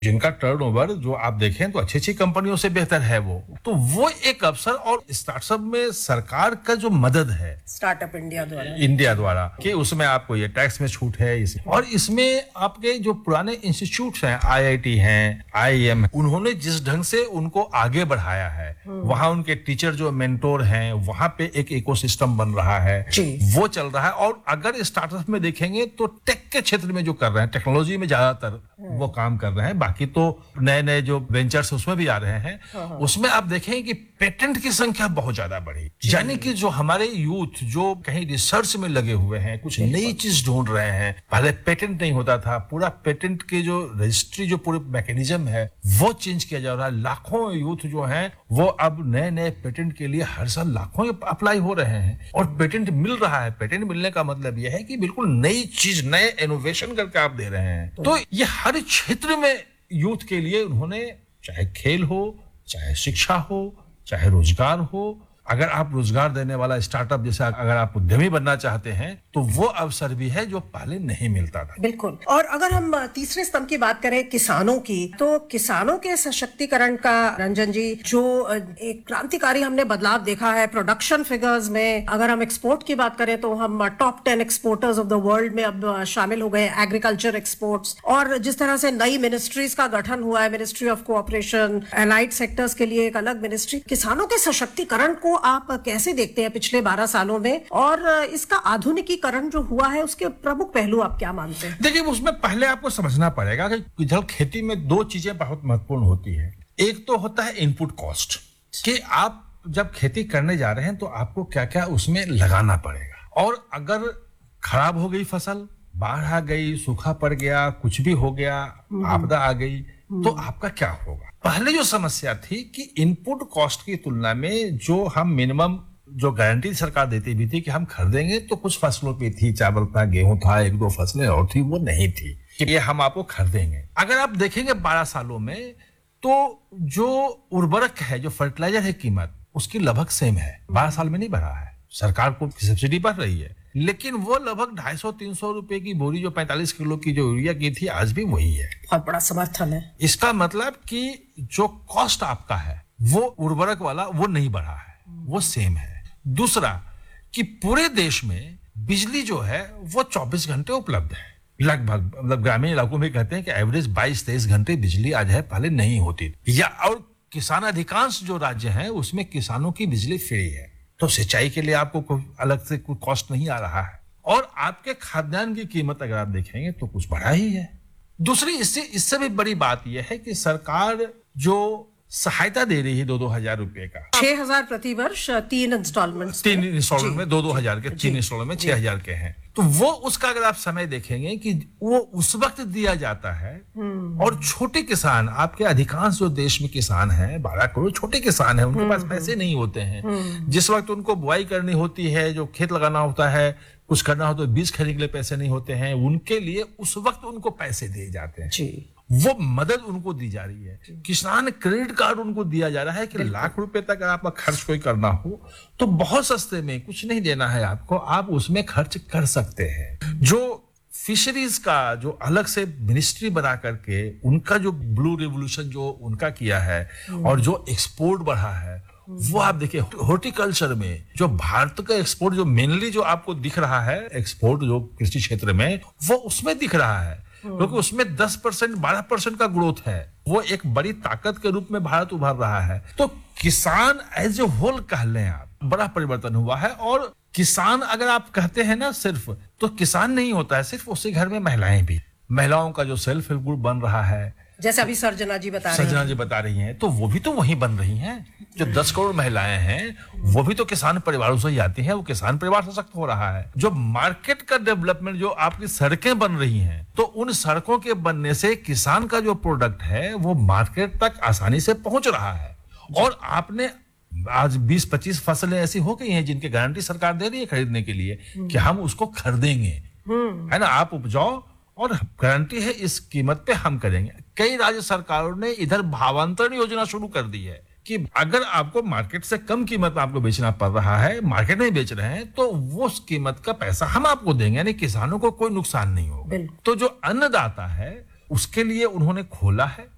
जिनका टर्नओवर जो आप देखें तो अच्छी-अच्छी कंपनियों से बेहतर है वो। तो वो एक अवसर और स्टार्टअप में सरकार का जो मदद है स्टार्टअप इंडिया द्वारा कि उसमें आपको ये टैक्स में छूट है और इसमें आपके जो पुराने इंस्टीट्यूट्स हैं, आईआईटी हैं, आईआईएम, उन्होंने जिस ढंग से उनको आगे बढ़ाया है, वहां उनके टीचर जो मेंटोर हैं, वहां पे एक इकोसिस्टम बन रहा है, वो चल रहा है। और अगर स्टार्टअप में देखेंगे तो टेक के क्षेत्र में जो कर रहे हैं, टेक्नोलॉजी में ज्यादातर वो काम कर रहे हैं, बाकी तो नए नए जो वेंचर्स उसमें भी आ रहे हैं, उसमें आप देखेंगे कि पेटेंट की संख्या बहुत ज्यादा बढ़ी। यानी कि जो हमारे यूथ जो कहीं रिसर्च में लगे हुए हैं, कुछ नई चीज ढूंढ रहे हैं, पहले पेटेंट नहीं होता था, पूरा पेटेंट के जो रजिस्ट्री जो पूरे मैकेनिज्म है वो चेंज किया जा रहा है। लाखों यूथ जो हैं वो अब नए नए पेटेंट के लिए हर साल लाखों अप्लाई हो रहे हैं और पेटेंट मिल रहा है। पेटेंट मिलने का मतलब यह है कि बिल्कुल नई चीज, नए इनोवेशन करके आप दे रहे हैं। तो ये हर क्षेत्र में यूथ के लिए उन्होंने, चाहे खेल हो, चाहे शिक्षा हो, चाहे रोजगार हो, अगर आप रोजगार देने वाला स्टार्टअप जैसे अगर आप उद्यमी बनना चाहते हैं तो वो अवसर भी है जो पहले नहीं मिलता था। बिल्कुल। और अगर हम तीसरे स्तंभ की बात करें किसानों की, तो किसानों के सशक्तिकरण का रंजन जी जो एक क्रांतिकारी हमने बदलाव देखा है प्रोडक्शन फिगर्स में। अगर हम एक्सपोर्ट की बात करें तो हम top 10 exporters of the world में अब शामिल हो गए, एग्रीकल्चर एक्सपोर्ट्स। और जिस तरह से नई मिनिस्ट्रीज का गठन हुआ है, ministry of cooperation, allied sectors के लिए एक अलग मिनिस्ट्री, किसानों के सशक्तिकरण को आप कैसे देखते हैं पिछले 12 सालों में, और इसका आधुनिकीकरण जो हुआ है उसके प्रमुख पहलू आप क्या मानते हैं? देखिए, उसमें पहले आपको समझना पड़ेगा कि जल खेती में दो चीजें बहुत महत्वपूर्ण होती है। एक तो होता है इनपुट कॉस्ट, कि आप जब खेती करने जा रहे हैं तो आपको क्या क्या उसमें लगाना पड़ेगा, और अगर खराब हो गई फसल, बाढ़ आ गई, सूखा पड़ गया, कुछ भी हो गया, आपदा आ गई, तो आपका क्या होगा। पहले जो समस्या थी कि इनपुट कॉस्ट की तुलना में जो हम मिनिमम जो गारंटी सरकार देती भी थी कि हम खरीदेंगे, तो कुछ फसलों पे थी, चावल था, गेहूं था, एक दो फसलें और थी, वो नहीं थी कि ये हम आपको खरीदेंगे। अगर आप देखेंगे 12 सालों में तो जो उर्वरक है, जो फर्टिलाइजर है, कीमत उसकी लगभग सेम है, 12 साल में नहीं बढ़ा है। सरकार को सब्सिडी बढ़ रही है, लेकिन वो लगभग 250-300 रुपए की बोरी जो 45 किलो की जो यूरिया की थी, आज भी वही है। बहुत बड़ा समर्थन है। इसका मतलब कि जो कॉस्ट आपका है वो उर्वरक वाला वो नहीं बढ़ा है, वो सेम है। दूसरा कि पूरे देश में बिजली जो है वो 24 घंटे उपलब्ध है लगभग। मतलब ग्रामीण इलाकों में कहते हैं कि एवरेज 22-23 घंटे बिजली आज है, पहले नहीं होती। या और किसान अधिकांश जो राज्य हैं उसमें किसानों की बिजली फ्री है, तो सिंचाई के लिए आपको कोई अलग से कोई कॉस्ट नहीं आ रहा है। और आपके खाद्यान्न की कीमत अगर आप देखेंगे तो कुछ बढ़ा ही है। दूसरी इससे भी बड़ी बात यह है कि सरकार जो सहायता दे रही है 2-2 हजार रुपए का, 6,000 प्रति वर्ष, 3 इंस्टॉलमेंट में 2-2 हजार के, 3 इंस्टॉलमेंट में 6,000 के हैं। तो वो उसका अगर आप समय देखेंगे कि वो उस वक्त दिया जाता है, और छोटे किसान, आपके अधिकांश जो देश में किसान हैं, 12 करोड़ छोटे किसान हैं, उनके पास पैसे नहीं होते हैं। जिस वक्त उनको बुआई करनी होती है, जो खेत लगाना होता है, कुछ करना हो तो बीज खरीदने के लिए पैसे नहीं होते हैं, उनके लिए उस वक्त उनको पैसे दिए जाते हैं, वो मदद उनको दी जा रही है। किसान क्रेडिट कार्ड उनको दिया जा रहा है कि लाख रुपए तक आपका खर्च कोई करना हो तो बहुत सस्ते में, कुछ नहीं देना है आपको, आप उसमें खर्च कर सकते हैं। जो फिशरीज का जो अलग से मिनिस्ट्री बना करके उनका जो ब्लू रिवोल्यूशन जो उनका किया है, और जो एक्सपोर्ट बढ़ा है, वो आप देखिए हॉर्टिकल्चर में जो भारत का एक्सपोर्ट जो मेनली जो आपको दिख रहा है, एक्सपोर्ट जो कृषि क्षेत्र में, वो उसमें दिख रहा है, क्योंकि उसमें 10% 12% का ग्रोथ है। वो एक बड़ी ताकत के रूप में भारत उभर रहा है। तो किसान एज ए होल कह लें आप, बड़ा परिवर्तन हुआ है। और किसान अगर आप कहते हैं ना सिर्फ, तो किसान नहीं होता है सिर्फ, उसी घर में महिलाएं भी, महिलाओं का जो सेल्फ हेल्प ग्रुप बन रहा है, जैसे अभी सर्जना जी बता रही हैं, तो वो भी तो वही बन रही हैं। जो 10 करोड़ महिलाएं हैं वो भी तो किसान परिवारों से ही आती हैं, वो किसान परिवार सशक्त हो रहा है। जो मार्केट का डेवलपमेंट, जो आपकी सड़कें बन रही हैं, तो उन सड़कों के बनने से किसान का जो प्रोडक्ट है वो मार्केट तक आसानी से पहुंच रहा है। और आपने आज 20-25 फसलें ऐसी हो गई हैं जिनकी गारंटी सरकार दे रही है खरीदने के लिए कि हम उसको खरीदेंगे, है ना, आप उपजाओ और गारंटी है इस कीमत पे हम करेंगे। कई राज्य सरकारों ने इधर भावांतरण योजना शुरू कर दी है कि अगर आपको मार्केट से कम कीमत में आपको बेचना पड़ रहा है, मार्केट में बेच रहे हैं, तो वो उस कीमत का पैसा हम आपको देंगे, यानी किसानों को कोई नुकसान नहीं होगा। तो जो अन्नदाता है उसके लिए उन्होंने खोला है